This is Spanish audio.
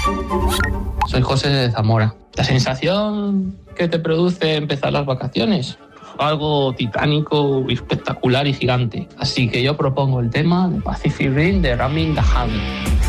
Soy José de Zamora. La sensación que te produce empezar las vacaciones, algo titánico, espectacular y gigante. Así que yo propongo el tema de Pacific Rim de Ramin Djahavi.